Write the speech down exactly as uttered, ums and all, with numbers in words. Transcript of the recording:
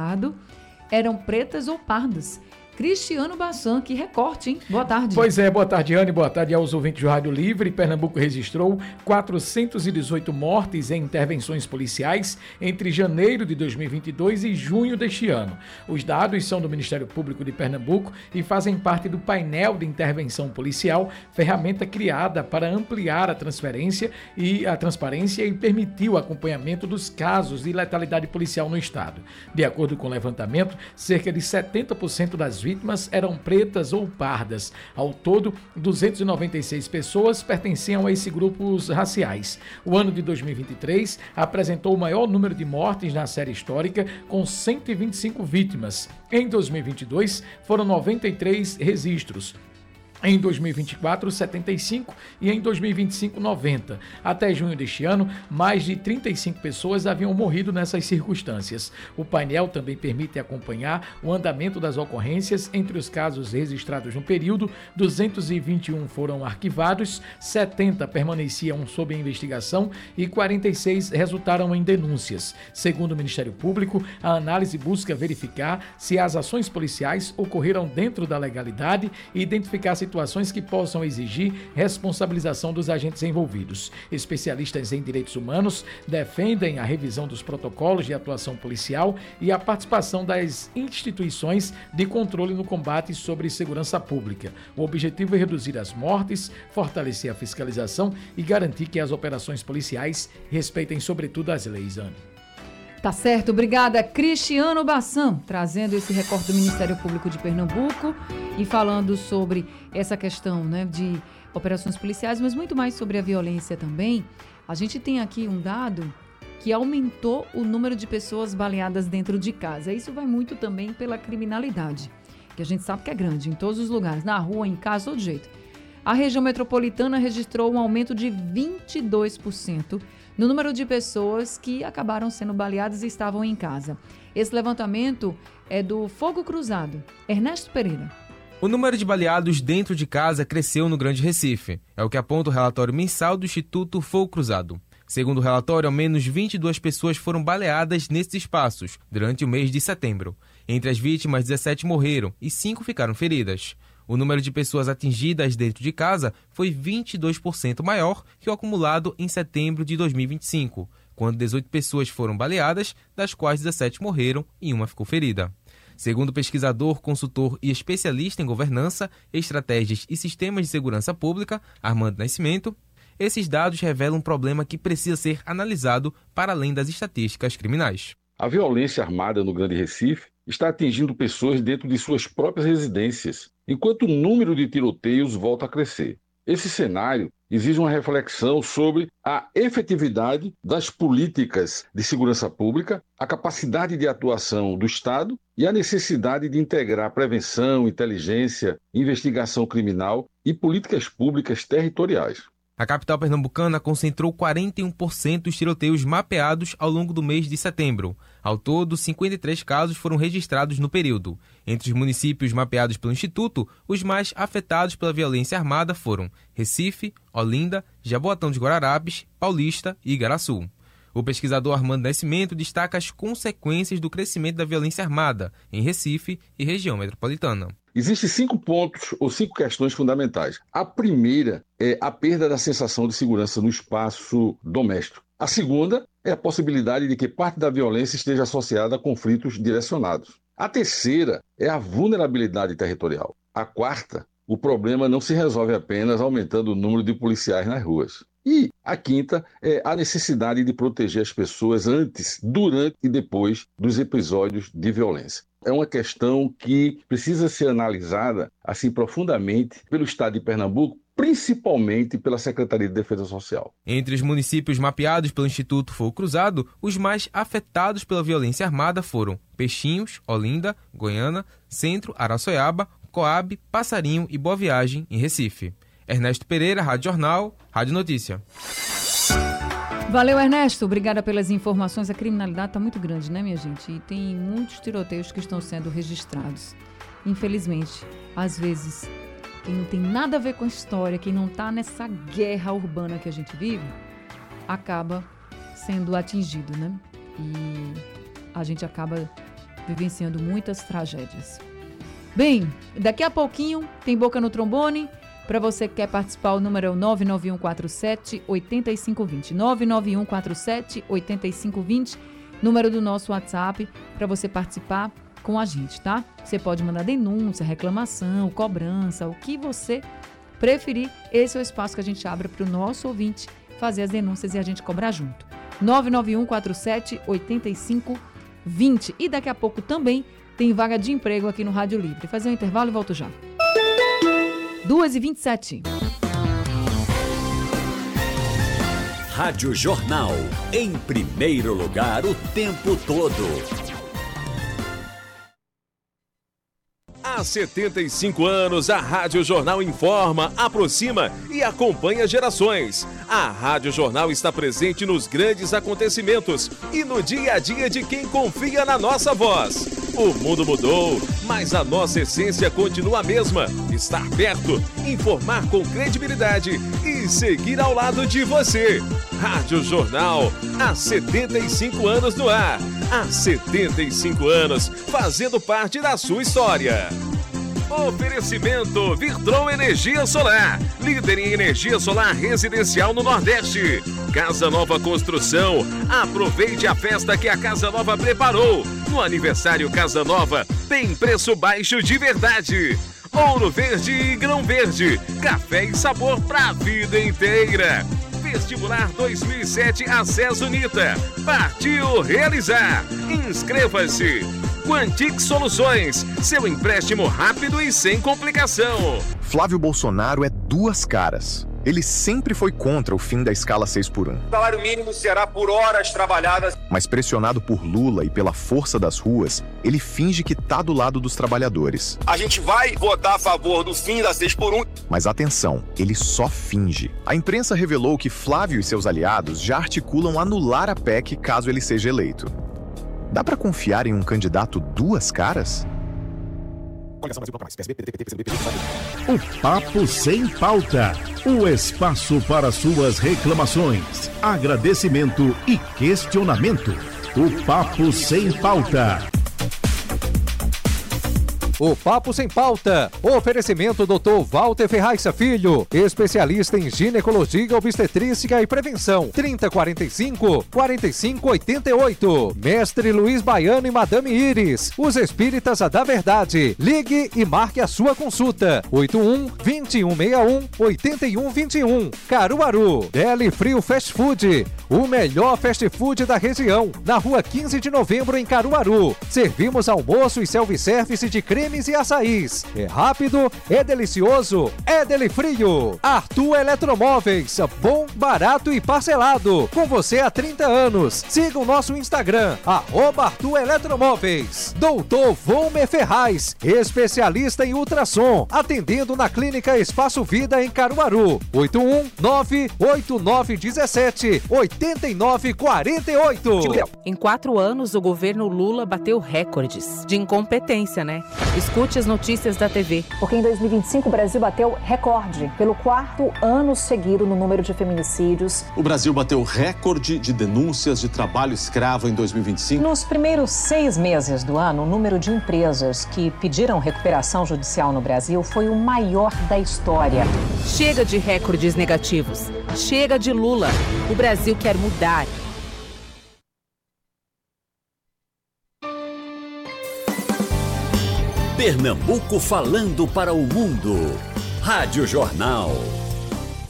estado eram pretas ou pardas. Cristiano Bassan, que recorte, hein? Boa tarde. Pois é, boa tarde, Anne, boa tarde aos ouvintes do Rádio Livre. Pernambuco registrou quatrocentas e dezoito mortes em intervenções policiais entre janeiro de dois mil e vinte e dois e junho deste ano. Os dados são do Ministério Público de Pernambuco e fazem parte do painel de intervenção policial, ferramenta criada para ampliar a transferência e a transparência e permitir o acompanhamento dos casos de letalidade policial no estado. De acordo com o levantamento, cerca de setenta por cento das vítimas eram pretas ou pardas. Ao todo, duzentas e noventa e seis pessoas pertenciam a esses grupos raciais. O ano de dois mil e vinte e três apresentou o maior número de mortes na série histórica, com cento e vinte e cinco vítimas. Em dois mil e vinte e dois, foram noventa e três registros. Em dois mil e vinte e quatro, setenta e cinco e em dois mil e vinte e cinco, noventa. Até junho deste ano, mais de trinta e cinco pessoas haviam morrido nessas circunstâncias. O painel também permite acompanhar o andamento das ocorrências. Entre os casos registrados no período, duzentos e vinte e um foram arquivados, setenta permaneciam sob investigação e quarenta e seis resultaram em denúncias. Segundo o Ministério Público, a análise busca verificar se as ações policiais ocorreram dentro da legalidade e identificar se situações que possam exigir responsabilização dos agentes envolvidos. Especialistas em direitos humanos defendem a revisão dos protocolos de atuação policial e a participação das instituições de controle no combate sobre segurança pública. O objetivo é reduzir as mortes, fortalecer a fiscalização e garantir que as operações policiais respeitem sobretudo as leis, Anne. Tá certo, obrigada. Cristiano Bassan, trazendo esse recorte do Ministério Público de Pernambuco e falando sobre essa questão, né, de operações policiais, mas muito mais sobre a violência também. A gente tem aqui um dado que aumentou o número de pessoas baleadas dentro de casa. Isso vai muito também pela criminalidade, que a gente sabe que é grande em todos os lugares, na rua, em casa, todo jeito. A região metropolitana registrou um aumento de vinte e dois por cento no número de pessoas que acabaram sendo baleadas e estavam em casa. Esse levantamento é do Fogo Cruzado. Ernesto Pereira. O número de baleados dentro de casa cresceu no Grande Recife. É o que aponta o relatório mensal do Instituto Fogo Cruzado. Segundo o relatório, ao menos vinte e duas pessoas foram baleadas nesses espaços durante o mês de setembro. Entre as vítimas, dezessete morreram e cinco ficaram feridas. O número de pessoas atingidas dentro de casa foi vinte e dois por cento maior que o acumulado em setembro de dois mil e vinte e cinco, quando dezoito pessoas foram baleadas, das quais dezessete morreram e uma ficou ferida. Segundo o pesquisador, consultor e especialista em governança, estratégias e sistemas de segurança pública, Armando Nascimento, esses dados revelam um problema que precisa ser analisado para além das estatísticas criminais. A violência armada no Grande Recife está atingindo pessoas dentro de suas próprias residências, enquanto o número de tiroteios volta a crescer. Esse cenário exige uma reflexão sobre a efetividade das políticas de segurança pública, a capacidade de atuação do Estado e a necessidade de integrar prevenção, inteligência, investigação criminal e políticas públicas territoriais. A capital pernambucana concentrou quarenta e um por cento dos tiroteios mapeados ao longo do mês de setembro. Ao todo, cinquenta e três casos foram registrados no período. Entre os municípios mapeados pelo Instituto, os mais afetados pela violência armada foram Recife, Olinda, Jaboatão dos Guararapes, Paulista e Igaraçu. O pesquisador Armando Nascimento destaca as consequências do crescimento da violência armada em Recife e região metropolitana. Existem cinco pontos ou cinco questões fundamentais. A primeira é a perda da sensação de segurança no espaço doméstico. A segunda é a possibilidade de que parte da violência esteja associada a conflitos direcionados. A terceira é a vulnerabilidade territorial. A quarta, o problema não se resolve apenas aumentando o número de policiais nas ruas. E a quinta é a necessidade de proteger as pessoas antes, durante e depois dos episódios de violência. É uma questão que precisa ser analisada assim profundamente pelo Estado de Pernambuco, principalmente pela Secretaria de Defesa Social. Entre os municípios mapeados pelo Instituto Fogo Cruzado, os mais afetados pela violência armada foram Peixinhos, Olinda, Goiânia, Centro, Araçoiaba, Coabe, Passarinho e Boa Viagem, em Recife. Ernesto Pereira, Rádio Jornal, Rádio Notícia. Valeu, Ernesto. Obrigada pelas informações. A criminalidade está muito grande, né, minha gente? E tem muitos tiroteios que estão sendo registrados. Infelizmente, às vezes, quem não tem nada a ver com a história, quem não está nessa guerra urbana que a gente vive, acaba sendo atingido, né? E a gente acaba vivenciando muitas tragédias. Bem, daqui a pouquinho tem Boca no Trombone. Para você que quer participar, o número é o nove nove um quatro sete, oito cinco dois zero. nove nove um quatro sete, oito cinco dois zero, número do nosso WhatsApp, para você participar com a gente, tá? Você pode mandar denúncia, reclamação, cobrança, o que você preferir. Esse é o espaço que a gente abre para o nosso ouvinte fazer as denúncias e a gente cobrar junto. nove nove um quatro sete, oito cinco dois zero. E daqui a pouco também tem vaga de emprego aqui no Rádio Livre. Fazer um intervalo e volto já. duas e vinte e sete. Rádio Jornal, em primeiro lugar o tempo todo. Há setenta e cinco anos, a Rádio Jornal informa, aproxima e acompanha gerações. A Rádio Jornal está presente nos grandes acontecimentos e no dia a dia de quem confia na nossa voz. O mundo mudou, mas a nossa essência continua a mesma. Estar perto, informar com credibilidade e seguir ao lado de você. Rádio Jornal, há setenta e cinco anos no ar. Há setenta e cinco anos, fazendo parte da sua história. Oferecimento Virtron Energia Solar, líder em energia solar residencial no Nordeste. Casa Nova Construção, aproveite a festa que a Casa Nova preparou. No aniversário Casa Nova, tem preço baixo de verdade. Ouro Verde e Grão Verde, café e sabor pra vida inteira. Vestibular dois mil e sete Acesso Unita. Partiu realizar. Inscreva-se. Quantic Soluções, seu empréstimo rápido e sem complicação. Flávio Bolsonaro é duas caras. Ele sempre foi contra o fim da escala seis por um. O salário mínimo será por horas trabalhadas. Mas pressionado por Lula e pela força das ruas, ele finge que tá do lado dos trabalhadores. A gente vai votar a favor do fim da seis por um. Mas atenção, ele só finge. A imprensa revelou que Flávio e seus aliados já articulam anular a P E C caso ele seja eleito. Dá pra confiar em um candidato duas caras? O Papo Sem Pauta. O espaço para suas reclamações, agradecimento e questionamento. O Papo Sem Pauta. O Papo Sem Pauta. Oferecimento doutor Walter Ferraz Filho, especialista em ginecologia, obstetrícia e prevenção. trinta, quarenta e cinco, quarenta e cinco, oitenta e oito. Mestre Luiz Baiano e Madame Iris, os espíritas da verdade. Ligue e marque a sua consulta. oito um, dois um seis um, oito um dois um. Caruaru. Deli Frio Fast Food, o melhor fast food da região. Na rua quinze de novembro em Caruaru. Servimos almoço e self-service de creme e açaís. É rápido, é delicioso, é Deli Frio. Arthur Eletromóveis, bom, barato e parcelado. Com você há trinta anos. Siga o nosso Instagram, arroba Arthur Eletromóveis. Doutor Volmer Ferraz, especialista em ultrassom, atendendo na Clínica Espaço Vida em Caruaru. oito um nove oito nove um sete oito nove quatro oito. Em quatro anos, o governo Lula bateu recordes de incompetência, né? Escute as notícias da T V. Porque em dois mil e vinte e cinco o Brasil bateu recorde pelo quarto ano seguido no número de feminicídios. O Brasil bateu recorde de denúncias de trabalho escravo em dois mil e vinte e cinco. Nos primeiros seis meses do ano, o número de empresas que pediram recuperação judicial no Brasil foi o maior da história. Chega de recordes negativos. Chega de Lula. O Brasil quer mudar. Pernambuco falando para o mundo. Rádio Jornal.